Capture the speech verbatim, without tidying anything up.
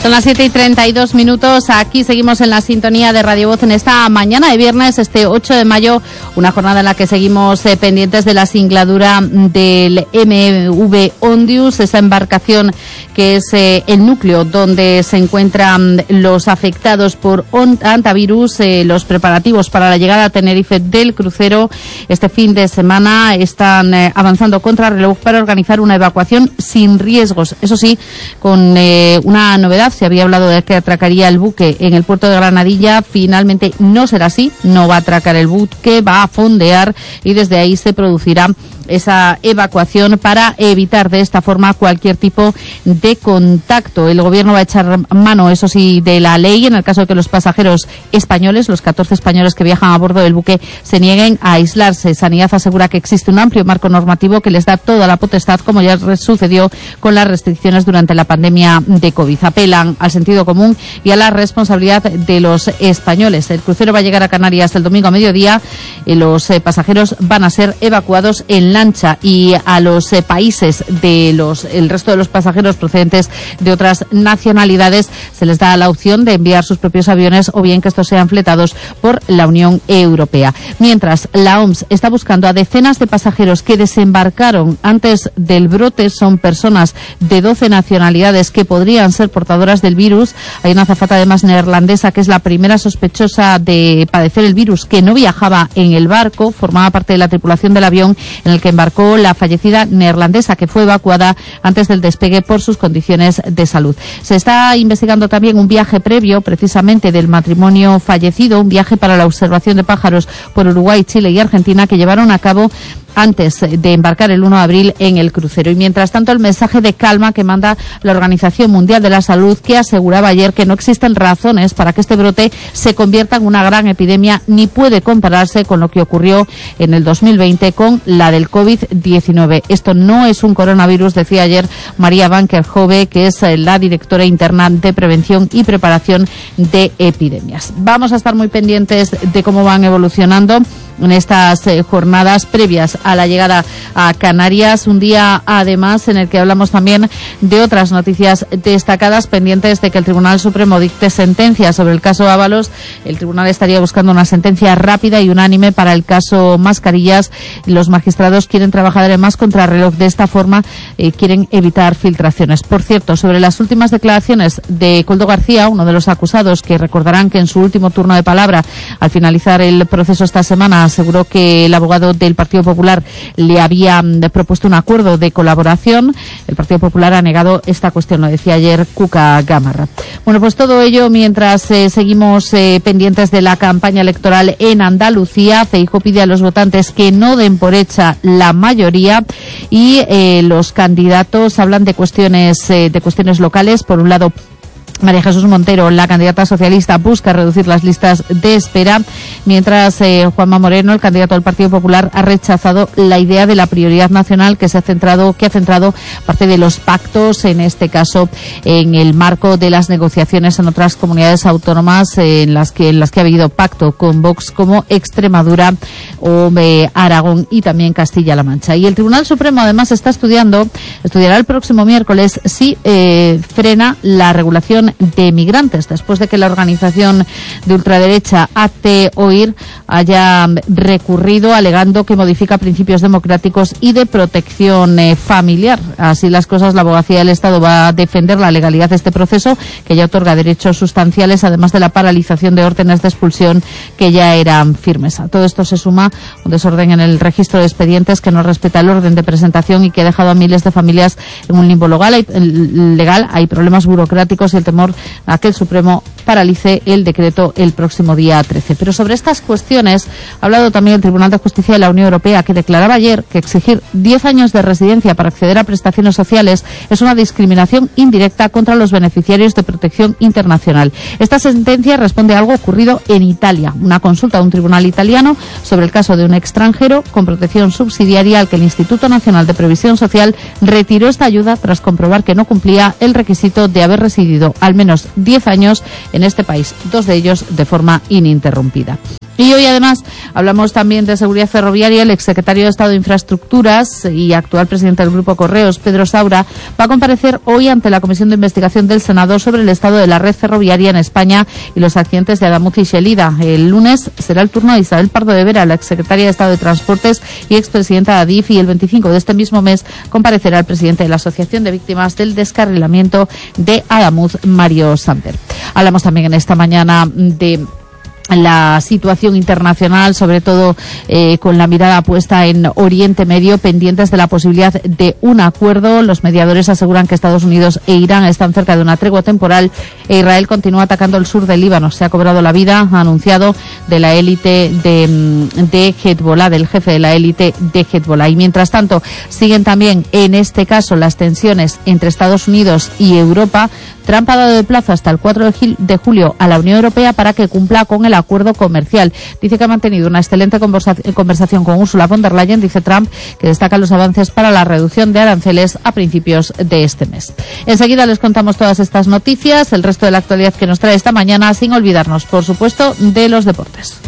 Son las siete y treinta y dos minutos. Aquí seguimos en la sintonía de Radio Voz en esta mañana de viernes, este ocho de mayo, una jornada en la que seguimos eh, pendientes de la singladura del M V Ondius, esa embarcación que es eh, el núcleo donde se encuentran los afectados por hantavirus. Eh, los preparativos para la llegada a Tenerife del crucero este fin de semana están eh, avanzando contra reloj para organizar una evacuación sin riesgos. Eso sí, con eh, una novedad. Se había hablado de que atracaría el buque en el puerto de Granadilla. Finalmente no será así, no va a atracar el buque, va a fondear y desde ahí se producirá esa evacuación para evitar de esta forma cualquier tipo de contacto. El gobierno va a echar mano, eso sí, de la ley en el caso de que los pasajeros españoles, los catorce españoles que viajan a bordo del buque, se nieguen a aislarse. Sanidad asegura que existe un amplio marco normativo que les da toda la potestad, como ya sucedió con las restricciones durante la pandemia de COVID. Apelan al sentido común y a la responsabilidad de los españoles. El crucero va a llegar a Canarias el domingo a mediodía. Los eh, pasajeros van a ser evacuados en lancha y a los eh, países de los el resto de los pasajeros procedentes de otras nacionalidades se les da la opción de enviar sus propios aviones o bien que estos sean fletados por la Unión Europea. Mientras, la O M S está buscando a decenas de pasajeros que desembarcaron antes del brote. Son personas de doce nacionalidades que podrían ser portadoras del virus. Hay una azafata además neerlandesa que es la primera sospechosa de padecer el virus, que no viajaba en el barco, formaba parte de la tripulación del avión en el que embarcó la fallecida neerlandesa, que fue evacuada antes del despegue por sus condiciones de salud. Se está investigando también un viaje previo, precisamente del matrimonio fallecido, un viaje para la observación de pájaros por Uruguay, Chile y Argentina, que llevaron a cabo antes de embarcar el uno de abril en el crucero. Y mientras tanto, el mensaje de calma que manda la Organización Mundial de la Salud, que aseguraba ayer que no existen razones para que este brote se convierta en una gran epidemia, ni puede compararse con lo que ocurrió en el dos mil veinte con la del COVID diecinueve. Esto no es un coronavirus, decía ayer María Van Kerkhove, que es la directora interna de Prevención y Preparación de Epidemias. Vamos a estar muy pendientes de cómo van evolucionando en estas eh, jornadas previas a la llegada a Canarias, un día además en el que hablamos también de otras noticias destacadas, pendientes de que el Tribunal Supremo dicte sentencia sobre el caso Ábalos. El tribunal estaría buscando una sentencia rápida y unánime para el caso Mascarillas. Los magistrados quieren trabajar además contra reloj. De esta forma eh, quieren evitar filtraciones. Por cierto, sobre las últimas declaraciones de Koldo García, uno de los acusados, que recordarán que en su último turno de palabra al finalizar el proceso esta semana aseguró que el abogado del Partido Popular le había propuesto un acuerdo de colaboración. El Partido Popular ha negado esta cuestión, lo decía ayer Cuca Gamarra. Bueno, pues todo ello mientras eh, seguimos eh, pendientes de la campaña electoral en Andalucía. Feijóo pide a los votantes que no den por hecha la mayoría y eh, los candidatos hablan de cuestiones eh, de cuestiones locales. Por un lado, María Jesús Montero, la candidata socialista, busca reducir las listas de espera, mientras eh, Juanma Moreno, el candidato del Partido Popular, ha rechazado la idea de la prioridad nacional que se ha centrado, que ha centrado parte de los pactos, en este caso en el marco de las negociaciones en otras comunidades autónomas eh, en las que en las que ha habido pacto con Vox, como Extremadura o eh, Aragón y también Castilla-La Mancha. Y el Tribunal Supremo además está estudiando, estudiará el próximo miércoles si eh, frena la regulación de migrantes, después de que la organización de ultraderecha Hazte Oír haya recurrido alegando que modifica principios democráticos y de protección eh, familiar. Así las cosas, la abogacía del Estado va a defender la legalidad de este proceso, que ya otorga derechos sustanciales, además de la paralización de órdenes de expulsión que ya eran firmes. A todo esto se suma un desorden en el registro de expedientes que no respeta el orden de presentación y que ha dejado a miles de familias en un limbo legal. Hay, legal. Hay problemas burocráticos y el temor a que el Supremo paralice el decreto el próximo día trece. Pero sobre estas cuestiones ha hablado también el Tribunal de Justicia de la Unión Europea, que declaraba ayer que exigir diez años de residencia para acceder a prestaciones sociales es una discriminación indirecta contra los beneficiarios de protección internacional. Esta sentencia responde a algo ocurrido en Italia, una consulta de un tribunal italiano sobre el caso de un extranjero con protección subsidiaria al que el Instituto Nacional de Previsión Social retiró esta ayuda tras comprobar que no cumplía el requisito de haber residido al menos diez años en este país, dos de ellos de forma ininterrumpida. Y hoy además hablamos también de seguridad ferroviaria. El exsecretario de Estado de Infraestructuras y actual presidente del Grupo Correos, Pedro Saura, va a comparecer hoy ante la Comisión de Investigación del Senado sobre el estado de la red ferroviaria en España y los accidentes de Adamuz y Xelida. El lunes será el turno de Isabel Pardo de Vera, la exsecretaria de Estado de Transportes y expresidenta de Adif, y el veinticinco de este mismo mes comparecerá el presidente de la Asociación de Víctimas del Descarrilamiento de Adamuz, Mario Samper. Hablamos también en esta mañana de la situación internacional, sobre todo eh, con la mirada puesta en Oriente Medio, pendientes de la posibilidad de un acuerdo. Los mediadores aseguran que Estados Unidos e Irán están cerca de una tregua temporal e Israel continúa atacando el sur del Líbano. Se ha cobrado la vida, ha anunciado, de la élite de, de Hezbollah, del jefe de la élite de Hezbollah. Y mientras tanto, siguen también, en este caso, las tensiones entre Estados Unidos y Europa. Trump ha dado de plazo hasta el cuatro de julio a la Unión Europea para que cumpla con el acuerdo comercial. Dice que ha mantenido una excelente conversa- conversación con Ursula von der Leyen, dice Trump, que destaca los avances para la reducción de aranceles a principios de este mes. Enseguida les contamos todas estas noticias, el resto de la actualidad que nos trae esta mañana, sin olvidarnos, por supuesto, de los deportes.